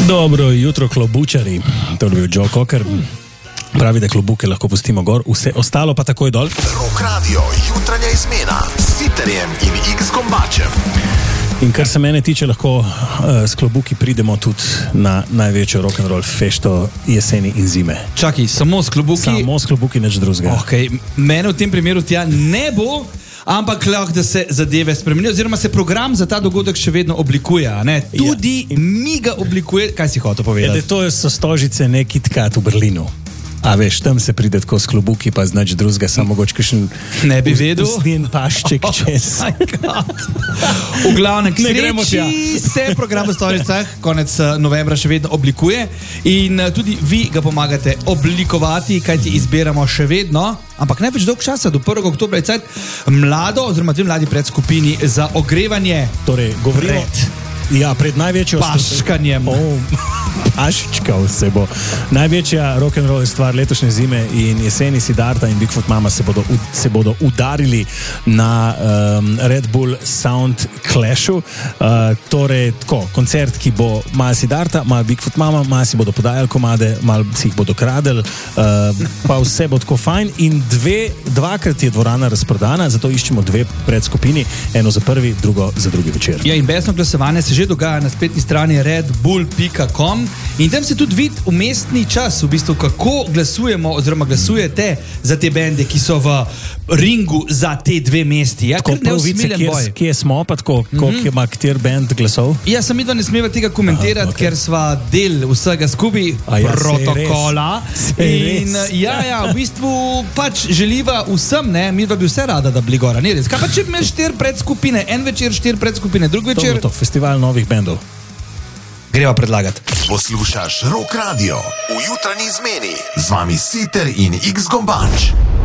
Dobro jutro, klobučari. To je bil Joe Cocker. Pravi, da klobuke lahko pustimo gor, vse ostalo pa takoj dol. Rock Radio, jutranja izmena s Sitarjem in X-Gombačem. In kar se mene tiče, lahko s klobuki pridemo tudi na največjo rock'n'roll fešto jeseni in zime. Čakaj, samo s klobuki? Samo s klobuki, nič drugega. Okay. Mene v tem primeru tja ne bo, ampak lahko, da se zadeve spremenijo, oziroma se program za ta dogodek še vedno oblikuje. Ne? Tudi mi ga oblikuje. Kaj si hotel povedati? To so stožice ne KitKat v Berlinu. A veš, tam se pride tako s klobuki, pa znač drugega, samo mogoče kakšen ne bi vedel. Usnjen pašček čez. V glavnem, sreči se program v stožicah konec novembra še vedno oblikuje in tudi vi ga pomagate oblikovati, kajti izbiramo še vedno, ampak ne več dolg časa, do 1. oktobra je cajt mlado, oziroma dve mladi predskupini za ogrevanje. Torej, govorimo pred največjo paškanjem. Paščkal se bo. Največja rock'n'roll stvar letošnje zime in jeseni Siddharta in Bigfoot Mama se bodo udarili na Red Bull Sound Clashu. Torej, tako, koncert, ki bo malo Siddharta, malo Bigfoot Mama, malo si bodo podajali komade, malo si jih bodo kradeli, pa vse bo tako fajn. In dvakrat je dvorana razprodana, zato iščemo dve predskupini, eno za prvi, drugo za drugi večer. Ja, in besno glasovanje se že dogaja na spletni strani redbull.com in tam se tudi vidi umestni čas, v bistvu kako glasujemo oziroma glasujete za te bende, ki so v ringu za te dve mesti. Ja, tako pravice, kje smo, pa tako, koliko ima kter bend glasov? Ja, mi dva ne smeva tega komentirati, ker sva del vsega skupaj protokola. In v bistvu pač želiva vsem, ne, mi dva bi vse rada, da bili gora. Ne res. Kaj pa če imaš 4 predskupine, en večer 4 predskupine, drug večer? To festival novih bendov. Greva predlagati. Poslušaš Rock Radio v jutranji izmeni. Z vami Sitar in X-Gombač.